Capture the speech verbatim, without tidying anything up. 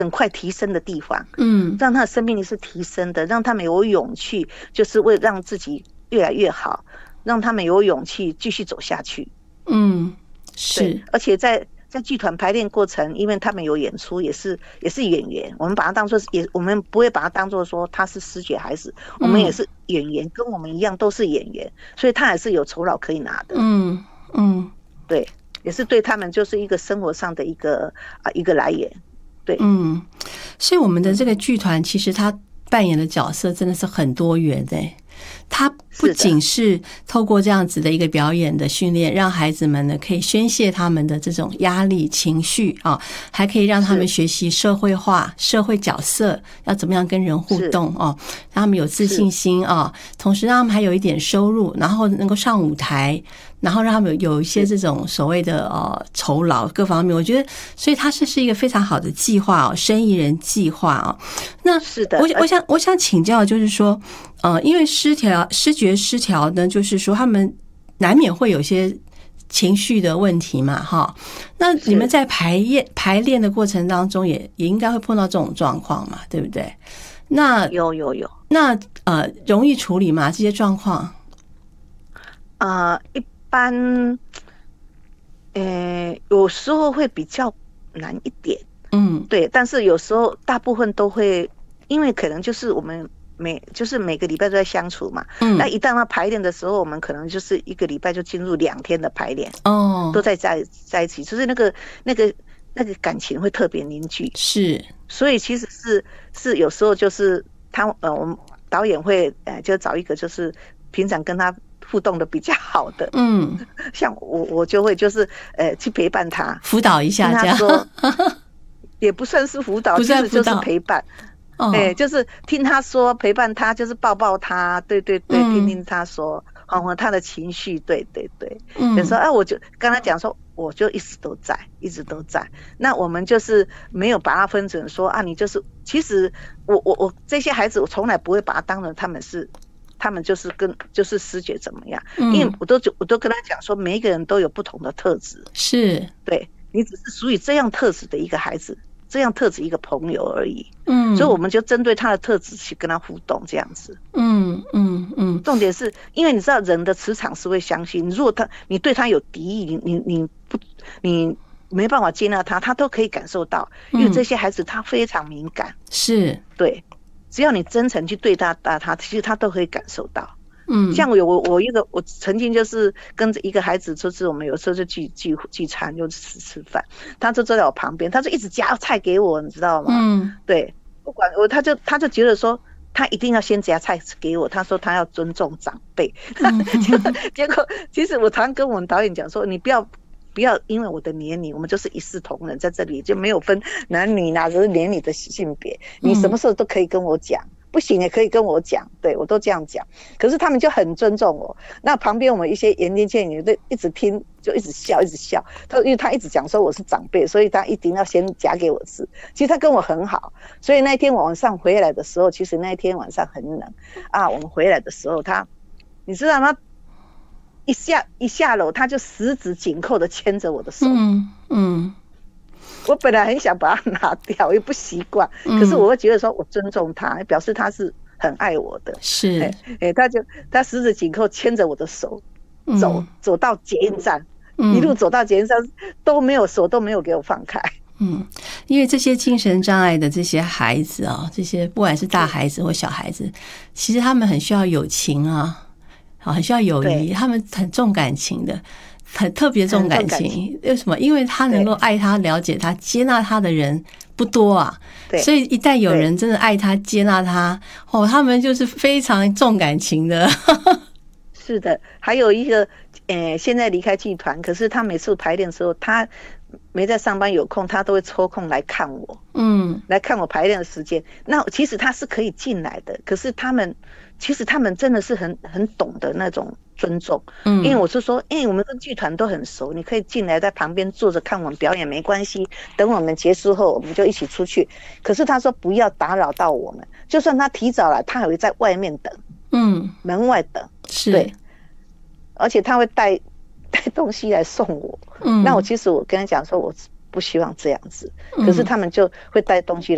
很快提升的地方， 嗯， 让他的生命力是提升的，让他们有勇气，就是为让自己越来越好，让他们有勇气继续走下去。 嗯，是， 而且在在剧团排练过程，因为他们有演出，也是也是演员，我们把他当做也，我们不会把他当做说他是失觉孩子，我们也是演员，跟我们一样都是演员，所以他也是有酬劳可以拿的。 嗯嗯， 对，也是对他们就是一个生活上的一个啊一个来源。对， 嗯，所以我们的这个剧团其实他扮演的角色真的是很多元的。他不仅是透过这样子的一个表演的训练，让孩子们呢可以宣泄他们的这种压力情绪啊，还可以让他们学习社会化、社会角色要怎么样跟人互动啊，让他们有自信心啊，同时让他们还有一点收入，然后能够上舞台，然后让他们有一些这种所谓的呃酬劳各方面。我觉得，所以它是是一个非常好的计划哦，生意人计划哦。那是的， 我我想我想请教，就是说，呃，因为失调失觉失调呢，就是说他们难免会有些情绪的问题嘛，哈。那你们在排练排练的过程当中也，也也应该会碰到这种状况嘛，对不对？那有有有， 那呃，容易处理吗？这些状况？ 呃，一般，呃，有时候会比较难一点， 嗯， 对，但是有时候大部分都会，因为可能就是我们每就是每个礼拜都在相处嘛，嗯，那一旦要排练的时候，我们可能就是一个礼拜就进入两天的排练， 哦， 都在在在一起，就是那个那个那个感情会特别凝聚， 是， 所以其实是是有时候就是他呃，我们导演会呃就找一个就是平常跟他互动的比较好的， 嗯， 像我我就会就是呃去陪伴他， 辅导一下这样， 说也不算是辅导， 不算辅导， 就是陪伴。哦，哎，就是听他说，陪伴他，就是抱抱他，对对对，嗯、听听他说，缓和他的情绪，对对对。嗯，有时候哎、啊，我就跟他讲说，我就一直都在，一直都在。那我们就是没有把他分成说啊，你就是，其实我我我这些孩子，我从来不会把他当成他们是。他们就是跟就是师姐怎么样？嗯、因为我都我都跟他讲说，每一个人都有不同的特质， 是对你只是属于这样特质的一个孩子，这样特质一个朋友而已。嗯，所以我们就针对他的特质去跟他互动，这样子。嗯嗯嗯。重点是因为你知道人的磁场是会相信，如果他你对他有敌意，你你你不你没办法接纳他，他都可以感受到，因为这些孩子他非常敏感。 是， 对。只要你真诚去对待他，其实他都可以感受到。嗯，像我有我我一个我曾经就是跟着一个孩子，就是我们有时候就聚聚聚餐，就吃吃饭，他就坐在我旁边，他就一直夹菜给我，你知道吗？嗯，对，不管我，他就他就觉得说他一定要先夹菜给我，他说他要尊重长辈。嗯、结果结果其实我常跟我们导演讲说，你不要。不要因为我的年龄，我们就是一视同仁，在这里就没有分男女哪者连你的性别，你什么时候都可以跟我讲，不行也可以跟我讲，对我都这样讲。可是他们就很尊重我。那旁边我们一些言听见语，就一直听，就一直笑，一直笑。他因为他一直讲说我是长辈，所以他一定要先夹给我吃。其实他跟我很好，所以那天晚上回来的时候，其实那天晚上很冷啊。我们回来的时候，他你知道吗？一下一下楼，他就十指紧扣的牵着我的手。嗯嗯，我本来很想把它拿掉，又不习惯、嗯，可是我会觉得说，我尊重他，表示他是很爱我的。 是， 哎、欸，他就他十指紧扣牵着我的手，走、嗯、走到捷运站、嗯，一路走到捷运站都没有手都没有给我放开。 嗯，因为这些精神障碍的这些孩子啊，这些不管是大孩子或小孩子，其实他们很需要友情啊。好，很需要友谊，他们很重感情的，很特别重感情。为什么？因为他能够爱他、了解他、接纳他的人不多啊。所以一旦有人真的爱他、接纳他，哦，他们就是非常重感情的。 是的，还有一个，呃，现在离开剧团，可是他每次排练的时候，他没在上班有空，他都会抽空来看我，嗯，来看我排练的时间。那其实他是可以进来的，可是他们。其实他们真的是很很懂得那种尊重，嗯，因为我是说，因为我们跟剧团都很熟，你可以进来在旁边坐着看我们表演没关系，等我们结束后我们就一起出去。可是他说不要打扰到我们，就算他提早来，他还会在外面等，嗯，门外等， 是， 对，而且他会带带东西来送我，嗯，那我其实我跟他讲说，我不希望这样子，可是他们就会带东西来。